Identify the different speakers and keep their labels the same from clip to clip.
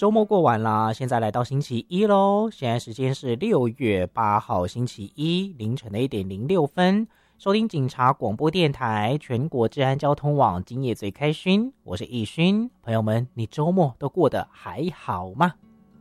Speaker 1: 周末过完啦，现在来到星期一咯。现在时间是6月8号星期一凌晨的1:06。收听警察广播电台全国治安交通网，今夜最开勋，我是易勋。朋友们，你周末都过得还好吗？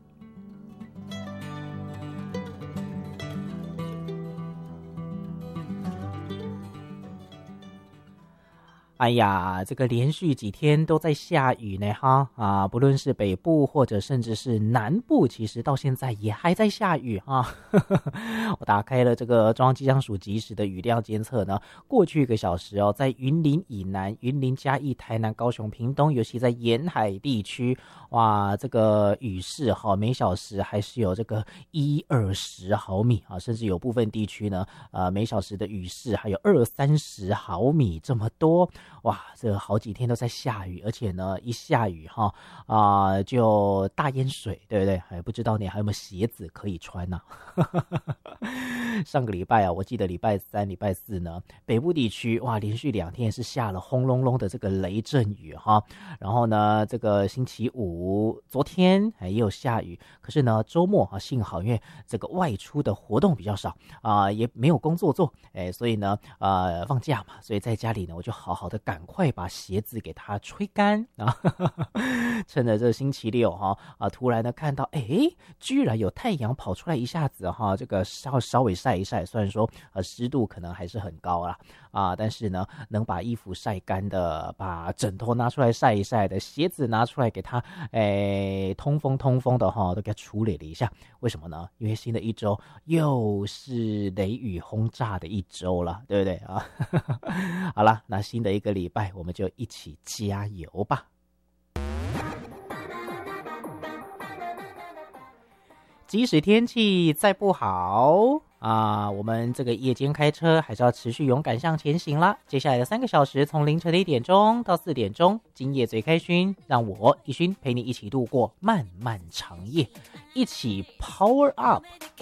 Speaker 1: 哎呀，这个连续几天都在下雨呢哈不论是北部或者甚至是南部，其实到现在也还在下雨啊。我打开了这个中央气象署即时的雨量监测呢，过去1个小时哦，在云林以南、云林嘉义、台南、高雄、屏东，尤其在沿海地区，哇，这个雨势每小时还是有这个1-20毫米啊，甚至有部分地区呢，每小时的雨势还有20-30毫米这么多。哇，这好几天都在下雨，而且呢，一下雨就大淹水，对不对？还不知道你还有没有鞋子可以穿呢？上个礼拜啊，我记得礼拜3、礼拜4呢，北部地区哇，连续2天是下了轰隆隆的这个雷阵雨哈。然后呢，这个星期五昨天也有下雨，可是呢，周末幸好因为这个外出的活动比较少也没有工作做，所以呢，放假嘛，所以在家里呢，我就好好的赶快把鞋子给它吹干啊。趁着这星期六突然呢看到居然有太阳跑出来一下子这个稍微晒一晒，虽然说湿度可能还是很高啦但是呢能把衣服晒干的，把枕头拿出来晒一晒的，鞋子拿出来给它通风的都给它处理了一下。为什么呢？因为新的一周又是雷雨轰炸的一周了，对不对啊？好了，那新的一个礼拜我们就一起加油吧。即使天气再不好我们这个夜间开车还是要持续勇敢向前行啦。接下来的3个小时，从凌晨的1点钟到4点钟，今夜最开勋，让我一勋陪你一起度过漫漫长夜，一起 power up。